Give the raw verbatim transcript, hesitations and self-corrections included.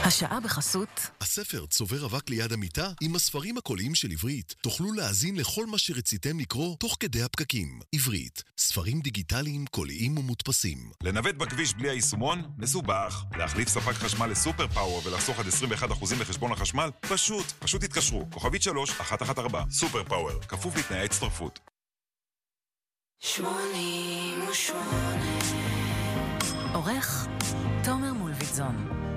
השעה בחסות הספר צובר אבק ליד המיטה עם הספרים הקוליים של עברית. תוכלו להאזין לכל מה שרציתם לקרוא תוך כדי הפקקים. עברית, ספרים דיגיטליים, קוליים ומודפסים. לנווט בכביש בלי היישומון? מסובך. להחליף ספק חשמל לסופר פאוור ולחסוך עד עשרים ואחד אחוז בחשבון החשמל? פשוט. פשוט תתקשרו. כוכבית שלוש אחת אחת ארבע. סופר פאוור. כפוף לתנאי הצטרפות. שמונים ושמונה עורך תומר מולביטזון.